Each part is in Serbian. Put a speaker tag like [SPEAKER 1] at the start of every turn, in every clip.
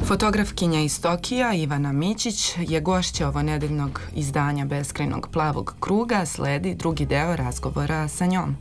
[SPEAKER 1] Fotografkinja iz Tokija Ivana Mićić je gošća ovonedeljnog izdanja Beskrajnog plavog kruga. Sledi drugi deo razgovora sa njom.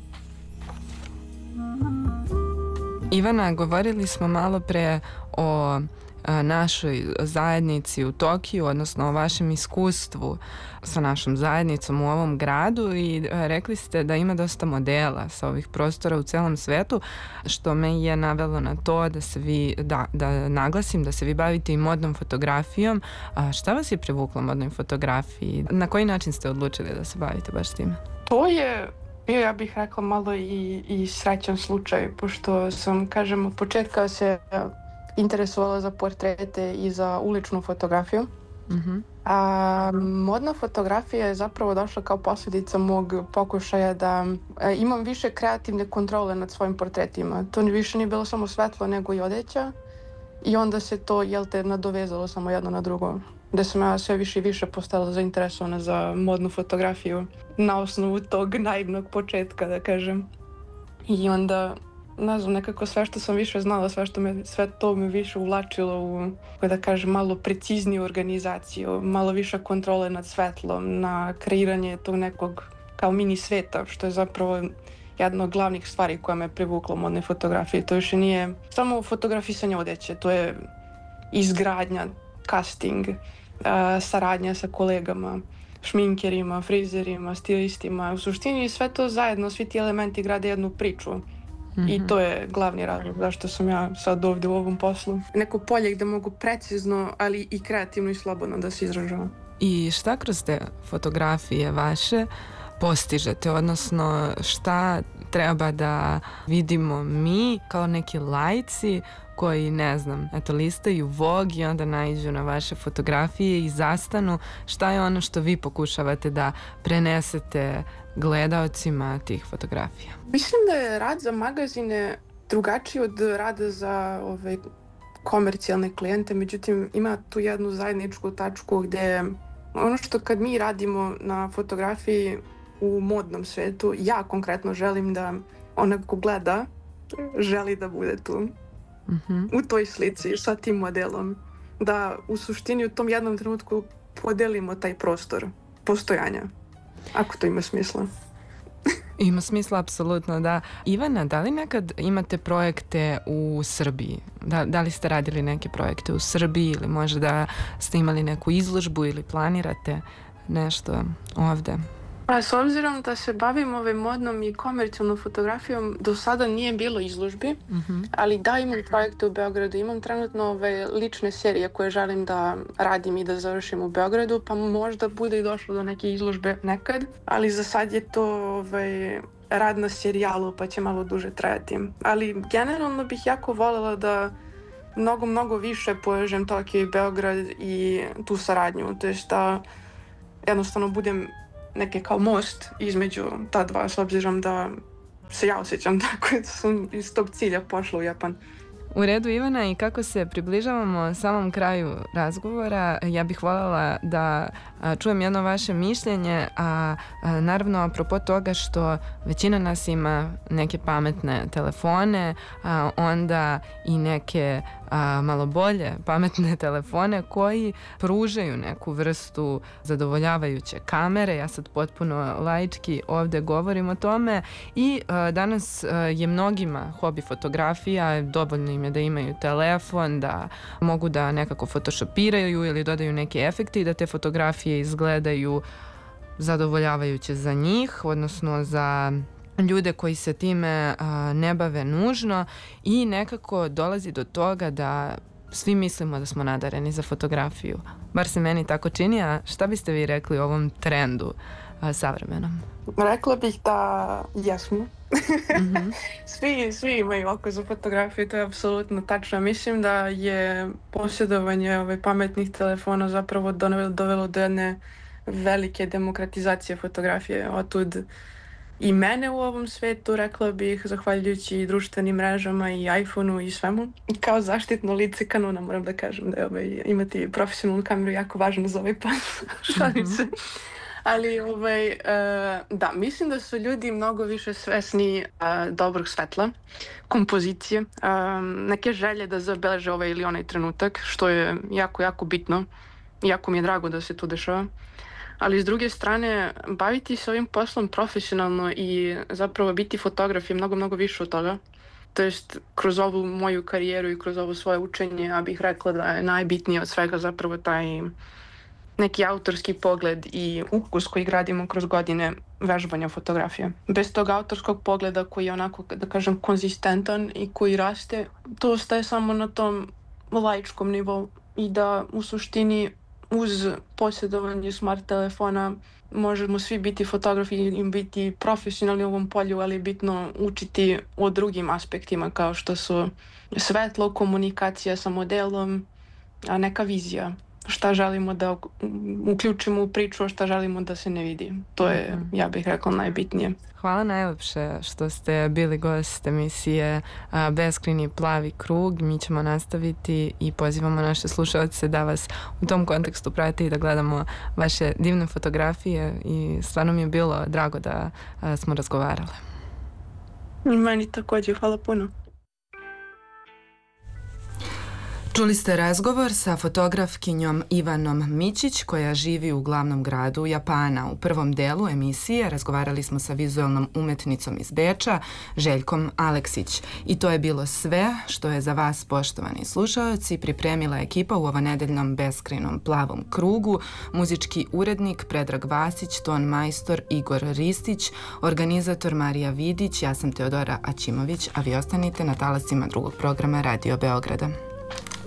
[SPEAKER 1] Ivana, govorili smo malo pre o našoj zajednici u Tokiju, odnosno o vašem iskustvu sa našom zajednicom u ovom gradu i rekli ste da ima dosta modela sa ovih prostora u celom svetu, što me je navelo na to da naglasim da se vi bavite i modnom fotografijom. Šta vas je privuklo modnoj fotografiji? Na koji način ste odlučili da se bavite baš time?
[SPEAKER 2] To je bio, ja bih rekla, malo i srećan slučaj, pošto sam, kažem, od početka se interesovala za portrete i za uličnu fotografiju. A modna fotografija je zapravo došla kao posljedica mog pokušaja da imam više kreativne kontrole nad svojim portretima. To više nije bilo samo svetlo, nego i odeća. I onda se to, nadovezalo samo jedno na drugo. Da sam ja sve više i više postala zainteresovana za modnu fotografiju na osnovu tog naivnog početka, da kažem. I onda, ne znam, nekako sve što sam više znala, sve to me više uvlačilo u, da kažem, malo precizniju organizaciju, malo više kontrole nad svetlom, na kreiranje tog nekog kao mini sveta, što je zapravo jedna od glavnih stvari koja me privukla u modnoj fotografiji. To više nije samo fotografisanje odeće, to je izgradnja, casting, saradnja sa kolegama, šminkerima, frizerima, stilistima. U suštini sve to zajedno, svi ti elementi grade jednu priču. I to je glavni razlog zašto sam ja sad ovdje u ovom poslu. Neko polje gdje mogu precizno, ali i kreativno i slobodno da se izražavam.
[SPEAKER 1] I šta kroz te fotografije vaše postižete, odnosno šta treba da vidimo mi kao neki laici koji, ne znam, listaju Vogue i onda naiđu na vaše fotografije i zastanu. Šta je ono što vi pokušavate da prenesete gledaocima tih fotografija?
[SPEAKER 2] Mislim da je rad za magazine drugačiji od rada za komercijalne klijente, međutim ima tu jednu zajedničku tačku gdje ono što kad mi radimo na fotografiji u modnom svetu, ja konkretno želim da onaj ko gleda želi da bude tu. U toj slici sa tim modelom, da u suštini u tom jednom trenutku podelimo taj prostor postojanja, ako to ima smisla.
[SPEAKER 1] Ima smisla, apsolutno, da. Ivana, da li nekad imate projekte u Srbiji? Da li ste radili neke projekte u Srbiji ili možda da ste imali neku izložbu ili planirate nešto ovde?
[SPEAKER 2] S obzirom da se bavim modnom i komercijalnom fotografijom, do sada nije bilo izložbi, ali da, imam projekte u Beogradu. Imam trenutno lične serije koje želim da radim i da završim u Beogradu, pa možda bude i došlo do neke izložbe nekad, ali za sad je to rad na serijalu, pa će malo duže trajati. Ali generalno bih jako voljela da mnogo više povežem Tokio i Beograd i tu saradnju, to je da jednostavno budem neki kao most između ta dva, s obzirom da se ja osjećam tako da sam iz tog cilja pošla u Japan.
[SPEAKER 1] U redu, Ivana, i kako se približavamo samom kraju razgovora, ja bih voljela da čujem jedno vaše mišljenje, a naravno apropo toga što većina nas ima neke pametne telefone, a onda i neke malo bolje pametne telefone koji pružaju neku vrstu zadovoljavajuće kamere. Ja sad potpuno laički ovdje govorim o tome i danas je mnogima hobi fotografija, dovoljno im je da imaju telefon, da mogu da nekako photoshopiraju ili dodaju neke efekte i da te fotografije izgledaju zadovoljavajuće za njih, odnosno za ljude koji se time ne bave nužno, i nekako dolazi do toga da svi mislimo da smo nadareni za fotografiju. Bar se meni tako čini, a šta biste vi rekli o ovom trendu savremenom?
[SPEAKER 2] Rekla bih da jesmo. Svi imaju oko za fotografiju, to je apsolutno tačno. Mislim da je posjedovanje pametnih telefona zapravo dovelo do jedne velike demokratizacije fotografije. Otud i mene u ovom svetu, rekla bih, zahvaljujući društvenim mrežama i iPhoneu i svemu. Kao zaštitno lice Canona moram da kažem da je imati profesionalnu kameru jako važno za ovaj posao. Šalim se. Ali, da, mislim da su ljudi mnogo više svesni dobrog svetla, kompozicije, neke želje da zabeleže ovaj ili onaj trenutak, što je jako, jako bitno. Jako mi je drago da se to dešava. Ali s druge strane, baviti se ovim poslom profesionalno i zapravo biti fotograf je mnogo, mnogo više od toga. To jest, kroz ovu moju karijeru i kroz ovo svoje učenje, ja bih rekla da je najbitnije od svega zapravo taj neki autorski pogled i ukus koji gradimo kroz godine vežbanja fotografije. Bez tog autorskog pogleda koji je onako, da kažem, konzistentan i koji raste, to ostaje samo na tom laičkom nivou i da u suštini uz posjedovanje smart telefona možemo svi biti fotografi i biti profesionalni u ovom polju, ali je bitno učiti o drugim aspektima kao što su svetlo, komunikacija sa modelom, a neka vizija. Šta želimo da uključimo u priču, a šta želimo da se ne vidi. To je, ja bih rekla, najbitnije.
[SPEAKER 1] Hvala najlepše što ste bili gost emisije Beskrajni plavi krug. Mi ćemo nastaviti i pozivamo naše slušalce da vas u tom kontekstu prate i da gledamo vaše divne fotografije i stvarno mi je bilo drago da smo razgovarale.
[SPEAKER 2] Meni također, hvala puno.
[SPEAKER 1] Čuli ste razgovor sa fotografkinjom Ivanom Mićić koja živi u glavnom gradu Japana. U prvom delu emisije razgovarali smo sa vizualnom umetnicom iz Beča, Željkom Aleksić. I to je bilo sve što je za vas, poštovani slušaoci, pripremila ekipa u ovanedeljnom beskrajnom plavom krugu, muzički urednik Predrag Vasić, ton majstor Igor Ristić, organizator Marija Vidić, ja sam Teodora Aćimović, a vi ostanite na talasima drugog programa Radio Beograda.